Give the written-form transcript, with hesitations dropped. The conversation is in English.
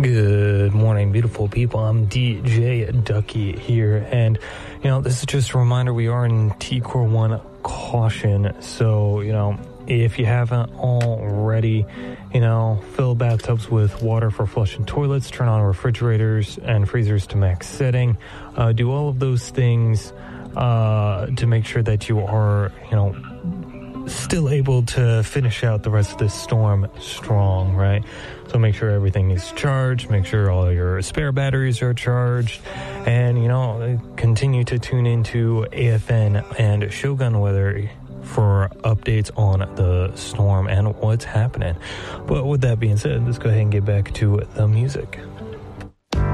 Good morning, beautiful people. I'm DJ Ducky here, and this is just a reminder we are in TCOR 1 caution. So if you haven't already, fill bathtubs with water for flushing toilets, turn on refrigerators and freezers to max setting, do all of those things to make sure that you are still able to finish out the rest of this storm strong, right? So make sure everything is charged, make sure all your spare batteries are charged, and continue to tune into AFN and Shogun Weather for updates on the storm and what's happening. But with that being said, let's go ahead and get back to the music.